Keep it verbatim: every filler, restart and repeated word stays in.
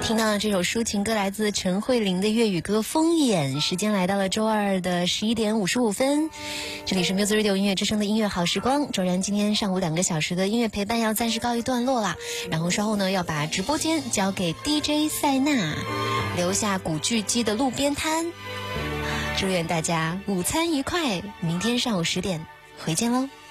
听到的这首抒情歌来自陈慧琳的粤语歌《风眼》。时间来到了周二的十一点五十五分，这里是 Music Radio 音乐之声的音乐好时光。周然今天上午两个小时的音乐陪伴要暂时告一段落啦，然后稍后呢要把直播间交给 D J 塞纳，留下古巨基的路边摊。祝愿大家午餐愉快，明天上午十点回见喽。